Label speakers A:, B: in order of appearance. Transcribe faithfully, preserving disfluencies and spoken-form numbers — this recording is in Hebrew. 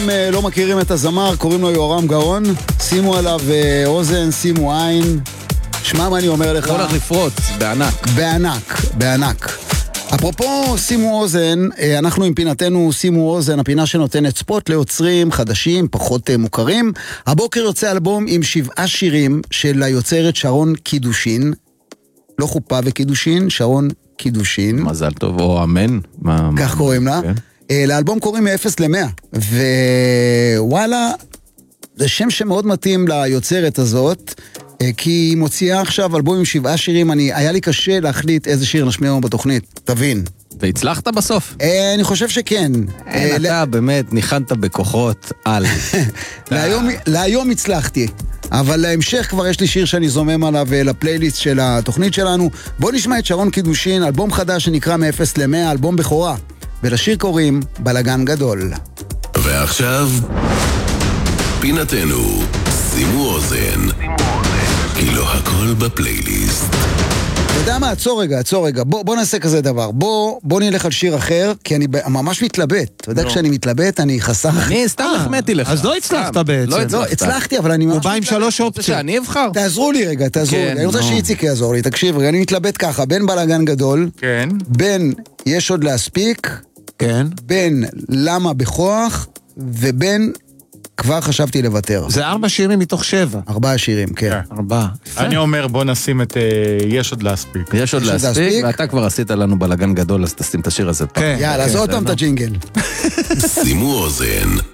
A: אתם לא מכירים את הזמר, קוראים לו יורם גאון, שימו עליו אוזן, שימו עין, שמע מה אני אומר לך.
B: הוא הולך לפרוץ, בענק.
A: בענק, בענק. אפרופו שימו אוזן, אנחנו עם פינתנו שימו אוזן, הפינה שנותנת ספוט ליוצרים חדשים, פחות מוכרים. הבוקר יוצא אלבום עם שבעה שירים של היוצרת שרון קידושין, לא חופה וקידושין, שרון קידושין.
B: מזל טוב, או אמן.
A: כך קוראים לה. לאלבום קוראים מ-אפס למאה, ווואלה, זה שם שמאוד מתאים ליוצרת הזאת, כי היא מוציאה עכשיו אלבום עם שבעה שירים, אני, היה לי קשה להחליט איזה שיר נשמיע היום בתוכנית, תבין.
B: והצלחת בסוף?
A: אני חושב שכן.
B: אתה באמת ניחנת בכוחות על.
A: להיום הצלחתי, אבל להמשך כבר יש לי שיר שאני זומם עליו לפלייליסט של התוכנית שלנו. בוא נשמע את שרון קידושין, אלבום חדש שנקרא מ-אפס למאה, אלבום בכורה. ולשיר קוראים בלגן גדול.
C: ועכשיו פינתנו, שימו אוזן, כי לא הכל בפלייליסט.
A: אתה יודע מה? עצור רגע, עצור רגע. בוא, בוא נעשה כזה דבר. בוא, בוא נלך על שיר אחר, כי אני ממש מתלבט. אתה יודע, כשאני מתלבט, אני חסך.
B: אני סתם החמאתי לך.
D: אז לא הצלחת בעצם.
A: לא, הצלחתי, אבל אני ממש...
D: הוא בא עם שלוש אופציות.
B: שאני אבחר.
A: תעזרו לי רגע, תעזרו לי. אני רוצה שאיציק יעזור לי. תקשיב רגע, אני מתלבט ככה. בין בלגן גדול,
D: כן.
A: בין יש עוד להספיק,
D: כן.
A: בין למה בכוח, ובין כבר חשבתי לוותר.
D: זה ארבע שירים מתוך שבע.
A: ארבעה שירים, כן.
D: ארבעה.
E: אני אומר בוא נשים את יש עוד להספיק.
B: יש עוד להספיק, ואתה כבר עשית לנו בלגן גדול, אז תשים את השיר הזה.
A: יאללה, אז עוד פעם את הג'ינגל.
C: שימו אוזן.